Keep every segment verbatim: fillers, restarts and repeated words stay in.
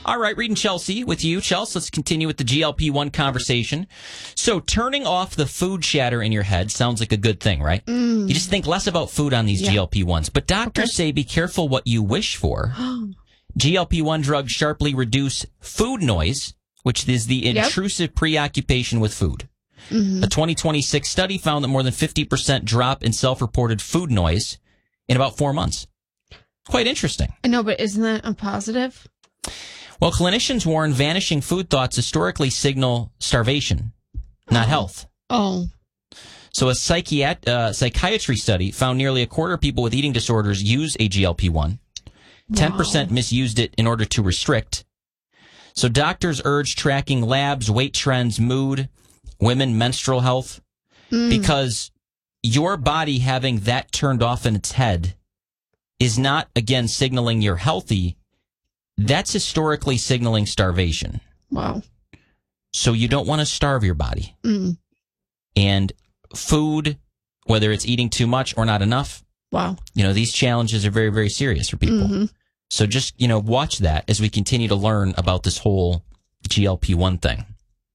All right, Reed and Chelsea with you. Chelsea, let's continue with the G L P one conversation. So turning off the food chatter in your head sounds like a good thing, right? Mm. You just think less about food on these Yeah. G L P ones. But doctors Okay. say be careful what you wish for. G L P one drugs sharply reduce food noise, which is the Yep. intrusive preoccupation with food. Mm-hmm. A twenty twenty-six study found that more than fifty percent drop in self-reported food noise in about four months. Quite interesting. I know, but isn't that a positive? Well, clinicians warn vanishing food thoughts historically signal starvation, not health. Oh. So a psychiat- uh, psychiatry study found nearly a quarter of people with eating disorders use a G L P one. ten percent Wow. misused it in order to restrict. So doctors urge tracking labs, weight trends, mood, women menstrual health, Mm. because your body having that turned off in its head is not, again, signaling you're healthy. That's historically signaling starvation. Wow. So you don't want to starve your body. Mm. And food, whether it's eating too much or not enough, Wow. you know, these challenges are very, very serious for people. Mm-hmm. So just, you know, watch that as we continue to learn about this whole G L P one thing.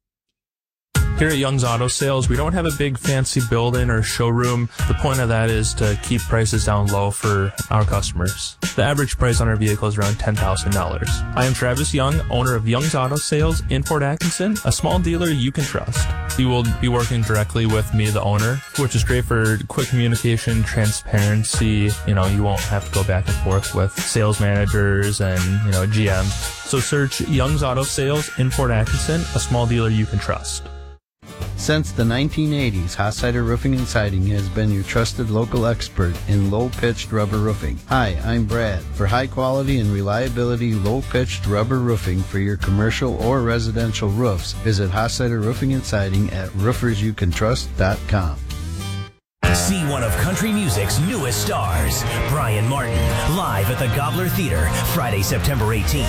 Here at Young's Auto Sales, we don't have a big fancy building or showroom. The point of that is to keep prices down low for our customers. The average price on our vehicle is around ten thousand dollars. I am Travis Young, owner of Young's Auto Sales in Port Atkinson, a small dealer you can trust. You will be working directly with me, the owner, which is great for quick communication, transparency. You know, you won't have to go back and forth with sales managers and, you know, G Ms. So search Young's Auto Sales in Port Atkinson, a small dealer you can trust. Since the nineteen eighties, Hossider Roofing and Siding has been your trusted local expert in low-pitched rubber roofing. Hi, I'm Brad. For high quality and reliability low-pitched rubber roofing for your commercial or residential roofs, visit Hossider Roofing and Siding at roofers you can trust dot com. See one of country music's newest stars, Brian Martin, live at the Gobbler Theater, Friday, September eighteenth.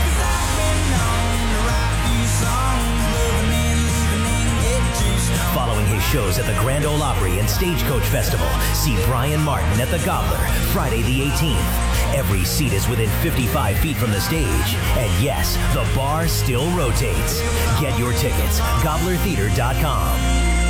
Following his shows at the Grand Ole Opry and Stagecoach Festival, see Brian Martin at the Gobbler, Friday the eighteenth. Every seat is within fifty-five feet from the stage. And yes, the bar still rotates. Get your tickets, gobbler theater dot com.